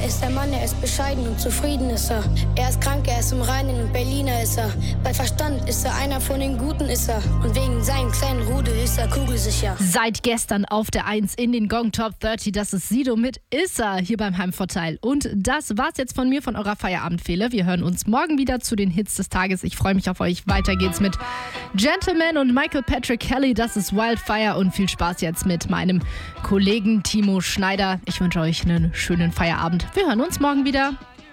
ist der Mann, er ist bescheiden und zufrieden ist er. Er ist krank, er ist im Reinen und Berliner ist er. Bei Verstand ist er einer von den Guten ist er. Und wegen seinem kleinen Rudel ist er kugelsicher. Seit gestern auf der 1 in den Gong Top 30, das ist Sido mit Issa hier beim Heimvorteil. Und das war's jetzt von mir, von eurer Feierabendfehle. Wir hören uns morgen wieder zu den Hits des Tages. Ich freue mich auf euch. Weiter geht's mit Gentleman und Michael Patrick Kelly. Das ist Wildfire und viel Spaß jetzt mit meinem Kollegen Timo Schneider. Ich wünsche euch einen schönen Feierabend. Wir hören uns morgen wieder.